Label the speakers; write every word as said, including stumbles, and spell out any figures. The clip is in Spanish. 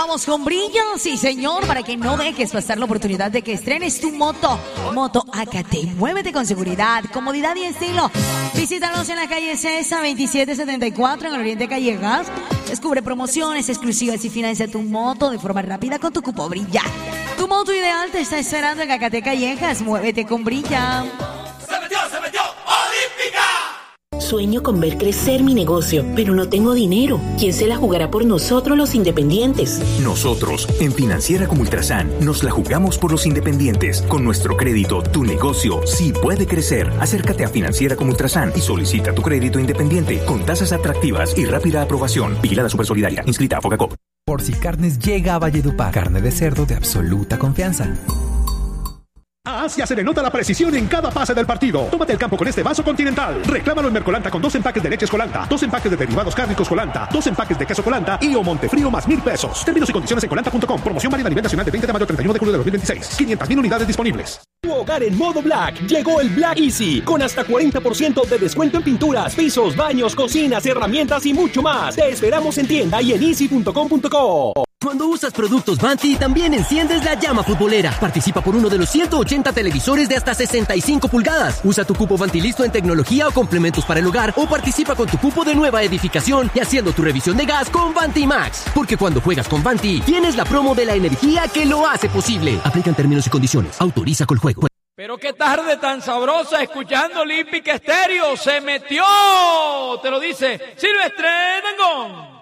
Speaker 1: Vamos con brillo, sí señor, para que no dejes pasar la oportunidad de que estrenes tu moto. Moto A K T, muévete con seguridad, comodidad y estilo. Visítanos en la calle Cesa veintisiete setenta y cuatro en el Oriente Callejas. Descubre promociones exclusivas y financia tu moto de forma rápida con tu cupo Brilla. Tu moto ideal te está esperando en A K T Callejas, muévete con Brilla.
Speaker 2: ¡Se metió, se metió! ¡Olímpica!
Speaker 3: Sueño con ver crecer mi negocio, pero no tengo dinero. ¿Quién se la jugará por nosotros los independientes?
Speaker 4: Nosotros, en Financiera como Ultrasan, nos la jugamos por los independientes. Con nuestro crédito, tu negocio sí puede crecer. Acércate a Financiera como Ultrasan y solicita tu crédito independiente con tasas atractivas y rápida aprobación. Vigilada Supersolidaria. Inscrita a Fogacop.
Speaker 5: Porci Carnes llega a Valledupar. Carne de cerdo de absoluta confianza.
Speaker 6: A Asia se le nota la precisión en cada pase del partido. Tómate el campo con este vaso Continental. Reclámalo en Mercolanta con dos empaques de leches Colanta, dos empaques de derivados cárnicos Colanta, dos empaques de queso Colanta y o Montefrío más mil pesos. Términos y condiciones en colanta punto com. Promoción válida a nivel nacional de veinte de mayo a treinta y uno de julio de dos mil veintiséis. quinientas mil unidades disponibles.
Speaker 7: Tu hogar en modo Black. Llegó el Black Easy con hasta cuarenta por ciento de descuento en pinturas, pisos, baños, cocinas, herramientas y mucho más. Te esperamos en tienda y en easy punto com punto co.
Speaker 8: Cuando usas productos Vanti, también enciendes la llama futbolera. Participa por uno de los ciento ochenta televisores de hasta sesenta y cinco pulgadas. Usa tu cupo Vanti listo en tecnología o complementos para el hogar o participa con tu cupo de nueva edificación y haciendo tu revisión de gas con Vanti Max. Porque cuando juegas con Vanti, tienes la promo de la energía que lo hace posible. Aplican términos y condiciones. Autoriza con juego.
Speaker 9: Pero qué tarde tan sabrosa escuchando Olímpica Estéreo. Se metió. Te lo dice Silvestre Dangond.